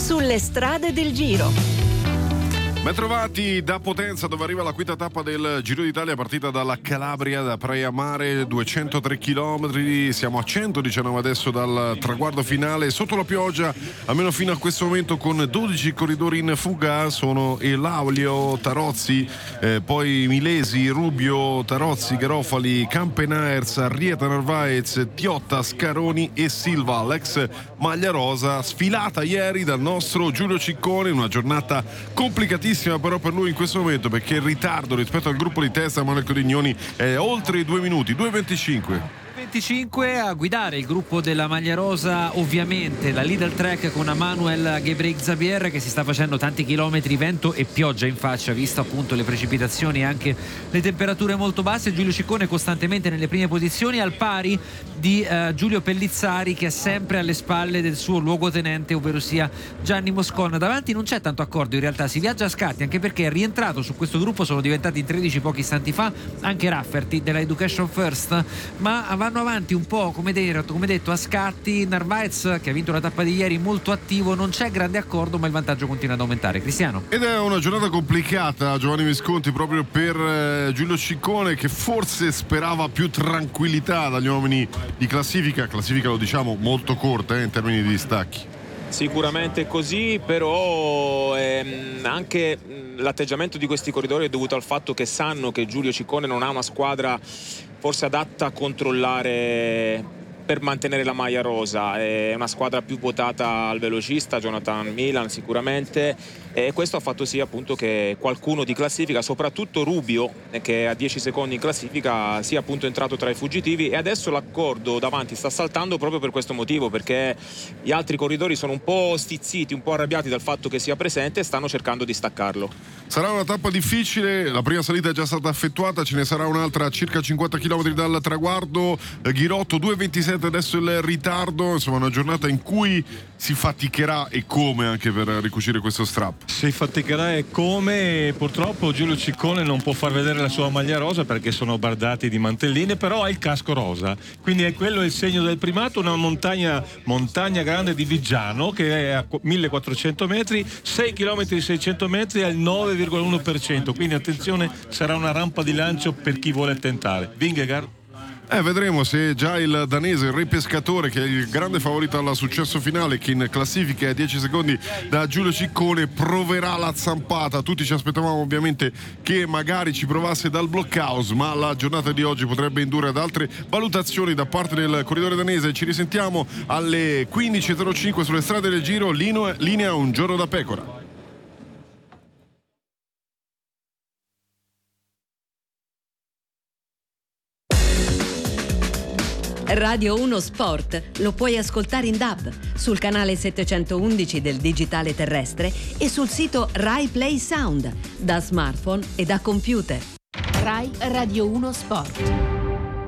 sulle strade del Giro. Bentrovati da Potenza, dove arriva la quinta tappa del Giro d'Italia, partita dalla Calabria, da Praia Mare, 203 km. Siamo a 119 adesso dal traguardo finale, sotto la pioggia, almeno fino a questo momento, con 12 corridori in fuga. Sono Elaulio, Tarozzi, poi Milesi, Rubio, Tarozzi, Garofali, Campenaers, Arrieta, Narvaez, Tiotta, Scaroni e Silva. L'ex maglia rosa sfilata ieri dal nostro Giulio Ciccone in una giornata complicatissima però per lui in questo momento, perché il ritardo rispetto al gruppo di testa Manuel Codignoni è oltre i 2 minuti, 2:25 a guidare il gruppo della maglia rosa, ovviamente la Lidl Trek con Manuel Gebreigzabier, che si sta facendo tanti chilometri, vento e pioggia in faccia, visto appunto le precipitazioni e anche le temperature molto basse. Giulio Ciccone costantemente nelle prime posizioni, al pari di Giulio Pellizzari, che è sempre alle spalle del suo luogotenente, ovvero sia Gianni Moscon. Davanti non c'è tanto accordo, in realtà si viaggia a scatti, anche perché è rientrato su questo gruppo, sono diventati in 13 pochi istanti fa, anche Rafferty della Education First, ma vanno avanti un po' come detto a scatti. Narvaez, che ha vinto la tappa di ieri, molto attivo, non c'è grande accordo, ma il vantaggio continua ad aumentare. Cristiano. Ed è una giornata complicata, Giovanni Visconti, proprio per Giulio Ciccone, che forse sperava più tranquillità dagli uomini di classifica lo diciamo molto corta in termini di distacchi. Sicuramente così, però anche l'atteggiamento di questi corridori è dovuto al fatto che sanno che Giulio Ciccone non ha una squadra forse adatta a controllare per mantenere la maglia rosa. È una squadra più votata al velocista, Jonathan Milan sicuramente, e questo ha fatto sì appunto che qualcuno di classifica, soprattutto Rubio, che è a 10 secondi in classifica, sia appunto entrato tra i fuggitivi, e adesso l'accordo davanti sta saltando proprio per questo motivo, perché gli altri corridori sono un po' stizziti, un po' arrabbiati dal fatto che sia presente e stanno cercando di staccarlo. Sarà una tappa difficile, la prima salita è già stata effettuata, ce ne sarà un'altra a circa 50 km dal traguardo. Ghirotto 2:27 adesso il ritardo, insomma una giornata in cui si faticherà, e come, anche per ricucire questo strappo. Si faticherà e come. Purtroppo Giulio Ciccone non può far vedere la sua maglia rosa perché sono bardati di mantelline, però ha il casco rosa, quindi è quello il segno del primato. Una montagna grande di Viggiano, che è a 1400 metri, 6 km 600 metri al 9,1%, quindi attenzione, sarà una rampa di lancio per chi vuole tentare. Vingegaard. Vedremo se già il danese, il re pescatore, che è il grande favorito al successo finale, che in classifica è a 10 secondi da Giulio Ciccone, proverà la zampata. Tutti ci aspettavamo ovviamente che magari ci provasse dal blockhouse, ma la giornata di oggi potrebbe indurre ad altre valutazioni da parte del corridore danese. Ci risentiamo alle 15:05 sulle strade del Giro, linea Un giorno da pecora. Radio 1 Sport lo puoi ascoltare in DAB sul canale 711 del digitale terrestre e sul sito Rai Play Sound, da smartphone e da computer. Rai Radio 1 Sport.